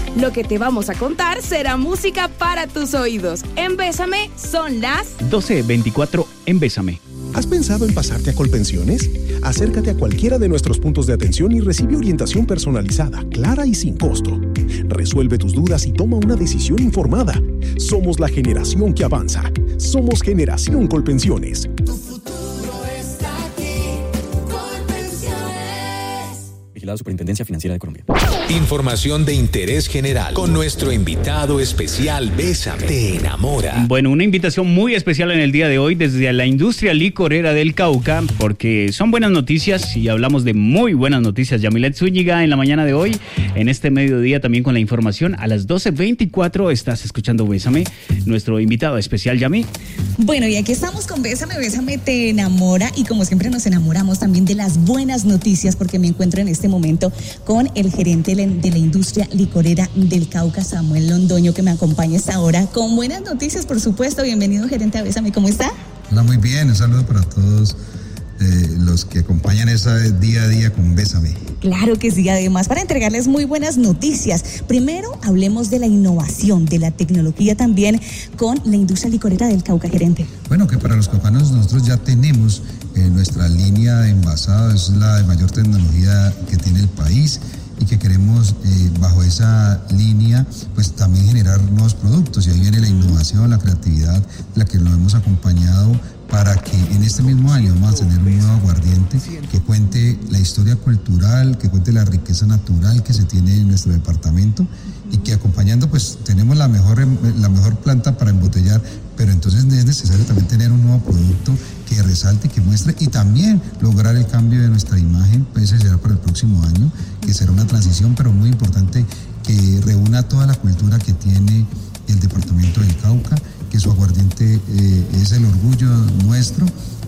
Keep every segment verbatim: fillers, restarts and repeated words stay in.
Lo que te vamos a contar será música para tus oídos. En Bésame son las doce veinticuatro en Bésame. ¿Has pensado en pasarte a Colpensiones? Acércate a cualquiera de nuestros puntos de atención y recibe orientación personalizada, clara y sin costo. Resuelve tus dudas y toma una decisión informada. Somos la generación que avanza. Somos Generación Colpensiones. Tu futuro está aquí. Colpensiones. Vigilado Superintendencia Financiera de Colombia. Información de interés general con nuestro invitado especial. Bésame, te enamora. Bueno, una invitación muy especial en el día de hoy desde la industria licorera del Cauca, porque son buenas noticias y hablamos de muy buenas noticias. Yamilet Zúñiga en la mañana de hoy, en este mediodía también con la información. A las doce veinticuatro estás escuchando Bésame, nuestro invitado especial, Yami. Bueno, y aquí estamos con Bésame, Bésame te enamora, y como siempre nos enamoramos también de las buenas noticias, porque me encuentro en este momento con el gerente de la industria licorera del Cauca, Samuel Londoño, que me acompaña esta hora con buenas noticias, por supuesto. Bienvenido, gerente, a Bésame, ¿cómo está? Hola, muy bien, un saludo para todos eh, los que acompañan ese día a día con Bésame. Claro que sí, además para entregarles muy buenas noticias. Primero hablemos de la innovación, de la tecnología también con la industria licorera del Cauca, gerente. Bueno, que para los caucanos nosotros ya tenemos eh, nuestra línea de envasado, es la de mayor tecnología que tiene el país, y que queremos eh, bajo esa línea pues también generar nuevos productos, y ahí viene la innovación, la creatividad, la que nos hemos acompañado para que en este mismo año vamos a tener un nuevo aguardiente que cuente la historia cultural, que cuente la riqueza natural que se tiene en nuestro departamento, y que acompañando pues tenemos la mejor, la mejor planta para embotellar, pero entonces es necesario también tener un nuevo producto que resalte, que muestre, y también lograr el cambio de nuestra imagen. Pues ese será para el próximo año, que será una transición, pero muy importante, que reúna toda la cultura que tiene el departamento del Cauca, que su aguardiente eh, es el orgullo nuestro,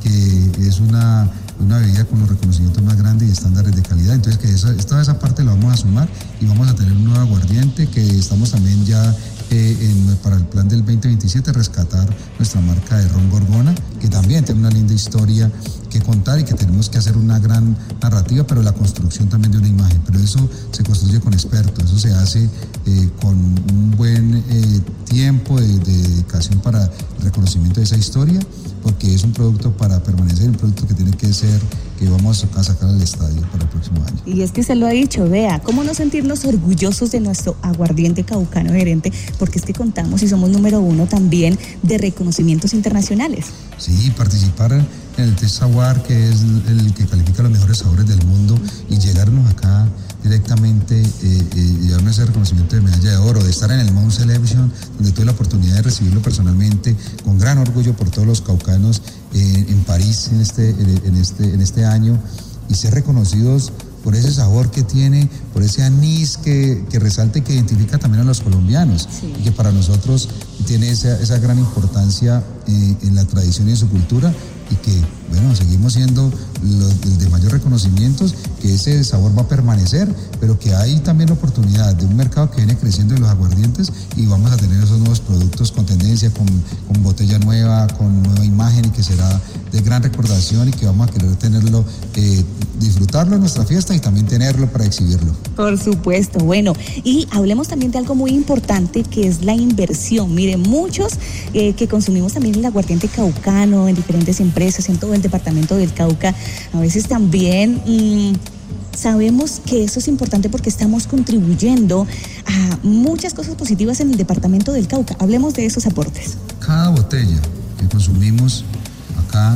que es una, una bebida con los reconocimientos más grandes y estándares de calidad. Entonces que esa, toda esa parte la vamos a sumar, y vamos a tener un nuevo aguardiente que estamos también ya eh, en, para el plan del veinte veintisiete rescatar nuestra marca de ron Gorgona, que también tiene una linda historia que contar y que tenemos que hacer una gran narrativa, pero la construcción también de una imagen. Pero eso se construye con expertos, eso se hace eh, con un buen eh, tiempo de, de dedicación para el reconocimiento de esa historia, porque es un producto para permanecer, un producto que tiene que ser, que vamos a sacar al estadio para el próximo año. Y es que se lo ha dicho, vea, cómo no sentirnos orgullosos de nuestro aguardiente caucano, gerente, porque es que contamos y somos número uno también de reconocimientos internacionales. Sí, participar en el Test Award, que es el que califica los mejores sabores del mundo, y llegarnos acá directamente eh, eh, y darnos ese reconocimiento de medalla de oro, de estar en el Mount Selection, donde tuve la oportunidad de recibirlo personalmente, con gran orgullo por todos los caucanos eh, en París en este, en, este, en este año, y ser reconocidos por ese sabor que tiene, por ese anís que, que resalta y que identifica también a los colombianos, sí, y que para nosotros tiene esa, esa gran importancia eh, en la tradición y en su cultura, y que, bueno, seguimos siendo los de mayor reconocimientos, que ese sabor va a permanecer, pero que hay también oportunidad de un mercado que viene creciendo de los aguardientes, y vamos a tener esos nuevos productos con tendencia, con, con botella nueva, con nueva imagen, y que será de gran recordación, y que vamos a querer tenerlo, eh, disfrutarlo en nuestra fiesta y también tenerlo para exhibirlo. Por supuesto, bueno, y hablemos también de algo muy importante, que es la inversión. Miren, muchos eh, que consumimos también el aguardiente caucano en diferentes empresas, en todo el departamento del Cauca, a veces también mmm, sabemos que eso es importante porque estamos contribuyendo a muchas cosas positivas en el departamento del Cauca. Hablemos de esos aportes. Cada botella que consumimos acá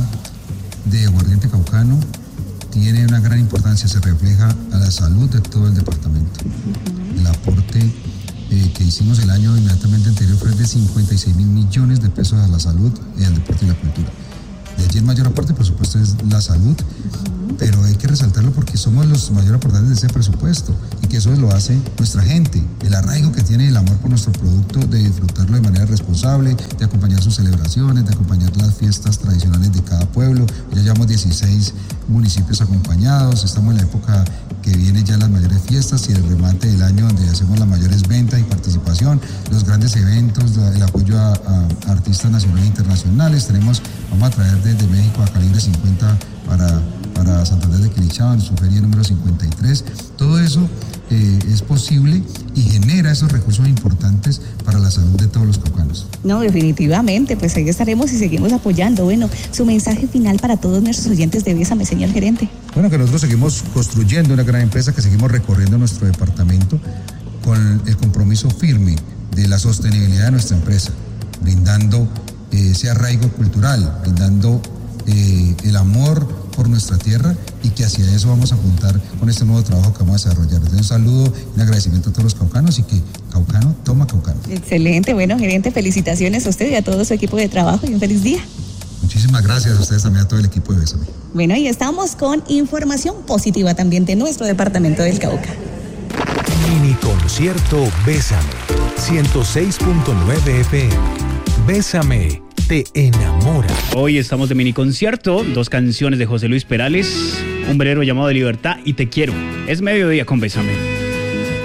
de aguardiente caucano tiene una gran importancia, se refleja a la salud de todo el departamento. Uh-huh. El aporte eh, que hicimos el año inmediatamente anterior fue de cincuenta y seis mil millones de pesos a la salud y al deporte y la cultura. De allí el mayor aporte, por supuesto, es la salud, pero hay que resaltarlo porque somos los mayores aportantes de ese presupuesto, y que eso lo hace nuestra gente, el arraigo que tiene, el amor por nuestro producto, de disfrutarlo de manera responsable, de acompañar sus celebraciones, de acompañar las fiestas tradicionales de cada pueblo. Ya llevamos dieciséis municipios acompañados, estamos en la época que viene ya las mayores fiestas y el remate del año, donde hacemos las mayores ventas y participación, los grandes eventos, el apoyo a, a artistas nacionales e internacionales. Tenemos, vamos a traer desde México a Calibre cincuenta para para Santander de Quilichao, en su feria número cincuenta y tres. Todo eso eh, es posible y genera esos recursos importantes para la salud de todos los caucanos. No, definitivamente, pues ahí estaremos y seguimos apoyando. Bueno, su mensaje final para todos nuestros oyentes de Bésame, señor gerente. Bueno, que nosotros seguimos construyendo una gran empresa, que seguimos recorriendo nuestro departamento con el compromiso firme de la sostenibilidad de nuestra empresa, brindando eh, ese arraigo cultural, brindando eh, el amor por nuestra tierra, y que hacia eso vamos a apuntar con este nuevo trabajo que vamos a desarrollar. Entonces, un saludo y un agradecimiento a todos los caucanos, y que Caucano toma Caucano. Excelente, bueno, gerente, felicitaciones a usted y a todo su equipo de trabajo y un feliz día. Muchísimas gracias a ustedes también, a todo el equipo de Bésame. Bueno, y estamos con información positiva también de nuestro departamento del Cauca. Mini concierto Bésame, ciento seis punto nueve F M. Bésame, te enamora. Hoy estamos de mini concierto, dos canciones de José Luis Perales, Un velero llamado de libertad y Te quiero. Es mediodía con Bésame.